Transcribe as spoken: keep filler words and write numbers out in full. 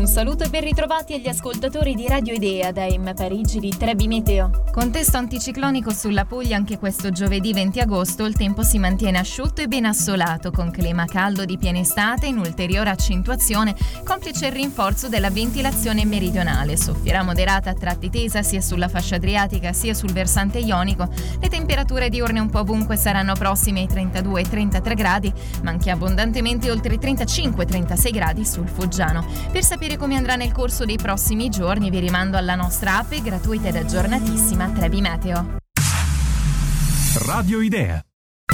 saluto e ben ritrovati agli ascoltatori di Radio Idea da M Parigi di Trebi Meteo. Contesto anticiclonico sulla Puglia anche questo giovedì venti agosto, il tempo si mantiene asciutto e ben assolato, con clima caldo di piena estate in ulteriore accentuazione, complice il rinforzo della ventilazione meridionale. Soffierà moderata a tratti tesa sia sulla fascia adriatica sia sul versante ionico. Le temperature diurne un po' ovunque saranno prossime ai trentadue trentatré gradi, ma anche abbondantemente oltre i trentacinque trentasei gradi sul Foggiano. Per sapere come andrà nel corso dei prossimi giorni vi rimando alla nostra app gratuita ed aggiornatissima Trebi Meteo. Radio Idea.